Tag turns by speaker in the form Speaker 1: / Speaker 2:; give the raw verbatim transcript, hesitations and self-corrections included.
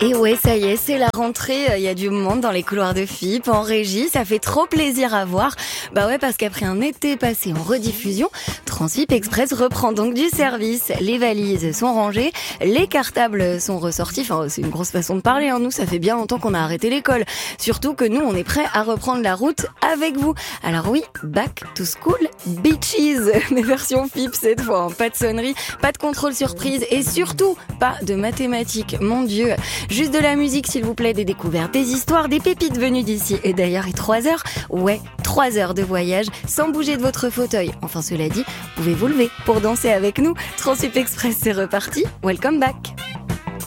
Speaker 1: Et ouais, ça y est, c'est la rentrée, il y a du monde dans les couloirs de F I P, en régie, ça fait trop plaisir à voir. Bah ouais, parce qu'après un été passé en rediffusion, Transfip Express reprend donc du service. Les valises sont rangées, les cartables sont ressortis, enfin c'est une grosse façon de parler, hein. Nous ça fait bien longtemps qu'on a arrêté l'école. Surtout que nous on est prêts à reprendre la route avec vous. Alors oui, back to school, bitches, mais version F I P cette fois, hein. Pas de sonnerie, pas de contrôle surprise et surtout pas de mathématiques, mon Dieu. Juste de la musique s'il vous plaît, des découvertes, des histoires, des pépites venues d'ici. Et d'ailleurs, et trois heures, ouais, trois heures de voyage sans bouger de votre fauteuil. Enfin cela dit, vous pouvez vous lever pour danser avec nous. Transfip Express c'est reparti, welcome back.